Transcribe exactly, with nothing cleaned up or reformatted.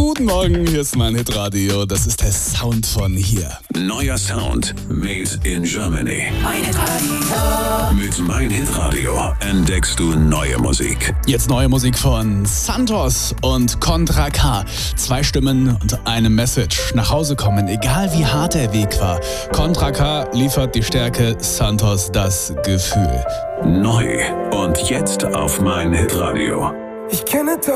Guten Morgen, hier ist mein Hitradio. Das ist der Sound von hier. Neuer Sound made in Germany. Mein Hitradio. Mit Mein Hitradio entdeckst du neue Musik. Jetzt neue Musik von Santos und Contra K. Zwei Stimmen und eine Message. Nach Hause kommen, egal wie hart der Weg war. Contra K liefert die Stärke, Santos das Gefühl. Neu und jetzt auf Mein Hitradio. Ich kenne